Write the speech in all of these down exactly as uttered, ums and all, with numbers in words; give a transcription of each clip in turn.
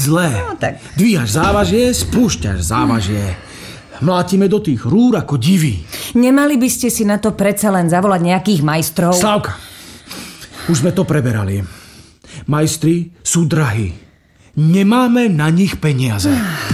zle. No, tak. Dvíhaš závažie, spúšťaš závažie. Mlátime do tých rúr ako diví. Nemali by ste si na to predsa len zavolať nejakých majstrov? Slávka, už sme to preberali. Majstri sú drahí. Nemáme na nich peniaze.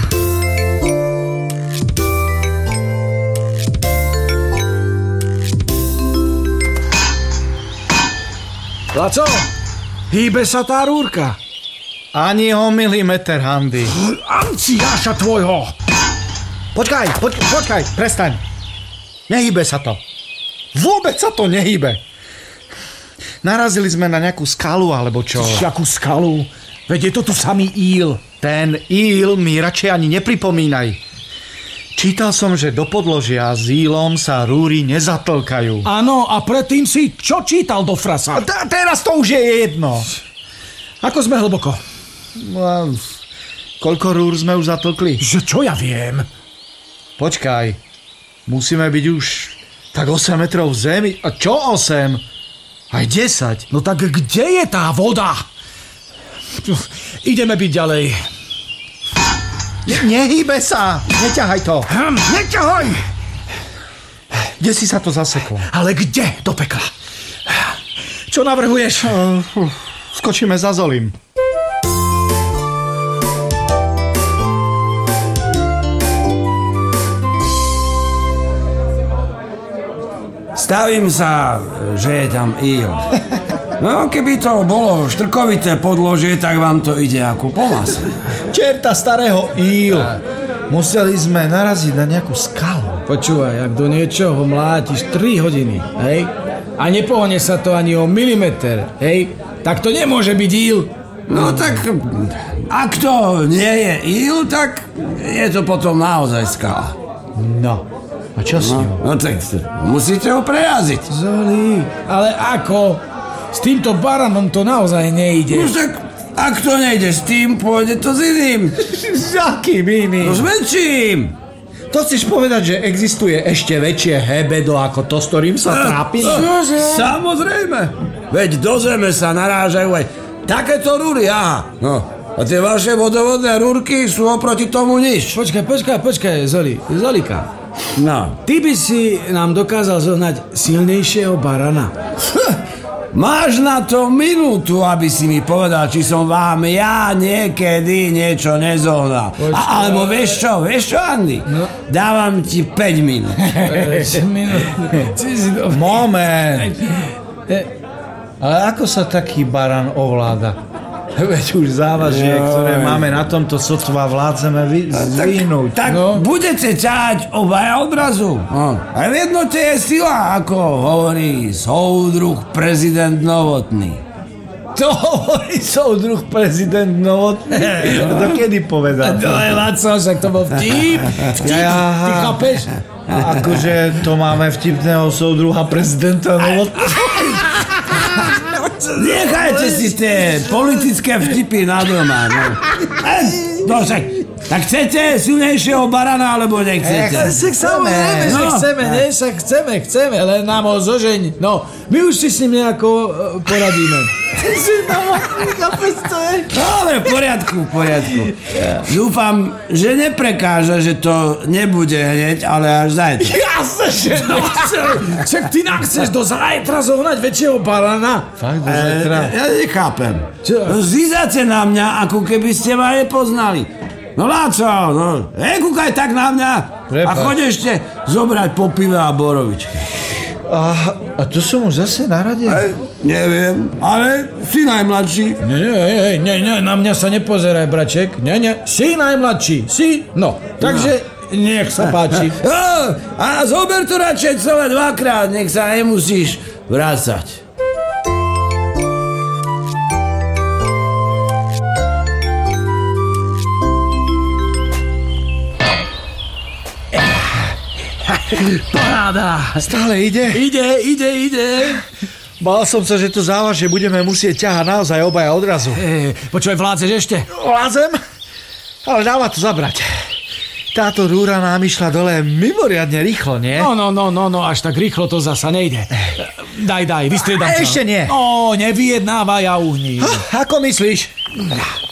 Laco, hýbe sa tá rúrka. Ani o milimeter, Handy. Anciáša tvojho. Počkaj, poč- počkaj, prestaň. Nehýbe sa to. Vôbec sa to nehýbe. Narazili sme na nejakú skalu, alebo čo? Jakú skalu? Veď je to tu samý íl. Ten íl mi radšej ani nepripomínaj. Čítal som, že do podložia s ílom sa rúry nezatlkajú. Áno, a predtým si čo čítal do frasa? T- teraz to už je jedno. Ako sme hlboko? No, koľko rúr sme už zatlkli? Že čo ja viem? Počkaj, musíme byť už tak osem metrov v zemi. A čo osem? Aj desať. No tak kde je tá voda? Ideme byť ďalej. Ne- nehýbe sa! Neťahaj to! Hm, neťahaj! Kde si sa to zaseklo? Ale kde do pekla? Čo navrhuješ? Uh, uh, skočíme za Zolim. Stavím sa, že je tam íl. No, keby to bolo štrkovité podložie, tak vám to ide ako po masle. Čerta starého íl. Museli sme naraziť na nejakú skalu. Počúvaj, ak do niečoho mlátiš tri hodiny, hej? A nepohne sa to ani o milimeter, hej? Tak to nemôže byť íl. No tak, ak to nie je íl, tak je to potom naozaj skala. No, a čo s ňou? No, no tak musíte ho prejaziť. Zoli, ale ako? S týmto baranom to naozaj nejde. No tak, ak to nejde s tým, pôjde to s iným. S akým iným? No s väčším. To chceš povedať, že existuje ešte väčšie hebedo ako to, s ktorým sa trápim? Samozrejme. Veď do zeme sa narážajú aj takéto rúry, aha. No, a tie vaše vodovodné rúrky sú oproti tomu nič. Počkaj, počkaj, počkaj, Zoli, Zolika. No. Ty by si nám dokázal zohnať silnejšieho barana. Máš na to minútu, aby si mi povedal, či som vám ja niekedy niečo nezohnal. A, alebo vieš čo, vieš čo, Andy? No. Dávam ti päť minút. päť minút. Moment. Ale ako sa taký baran ovláda? Veď už závažie, ktoré máme na tomto sotva vládzeme vyhnúť. Tak, tak no. Budete ťahať obaja odrazu. No. A v jednote je sila, ako hovorí soudruh prezident Novotný. To hovorí soudruh prezident Novotný? To kedy povedal? To je Laco, však to bol vtip. Vtip, ja, ty chápeš? A akože to máme vtipného soudruha prezidenta Novotného? Nechajte si tie politické vtipy na doma. No, no však, tak chcete silnejšieho barana, alebo nechcete? E, samozrejme, že no. chceme, ne? Však chceme, chceme, len nám ho zožeň. No, my už si s ním nejako uh, poradíme. No, ale v poriadku, v poriadku. Dúfam, že neprekáža, že to nebude hneď, ale až zajtra. Jasne, že nechcem. Však ty nám chceš do zajtra zohnať väčšieho barana? Fakt, do zajtra? E, ja nechápem. Čo? Zízate na mňa, ako keby ste ma nepoznali. No Láco, no, nekúkaj tak na mňa. Prepač. A choď ešte zobrať po pive a borovičky. A, a to som už zase na rade? Aj, neviem, ale si najmladší. Nie, nie, nie, nie, na mňa sa nepozeraj, braček. Nie, nie, si najmladší, si, no, takže no. Nech sa páči. A, a zober to radšej celé dvakrát, nech sa nemusíš vrácať. Paráda. Stále ide? Ide, ide, ide. Bál som sa, že to závažie budeme musieť ťahať naozaj obaja odrazu. Hey, počúvaj, vládzeš ešte? Vládzem? Ale dáva to zabrať. Táto rúra nám išla dole mimoriadne rýchlo, nie? No, no, no, no, no, až tak rýchlo to zasa nejde. Daj, daj, vystriedam sa. Ešte nie. No, nevyjednávaj a uhni. Ha, ako myslíš?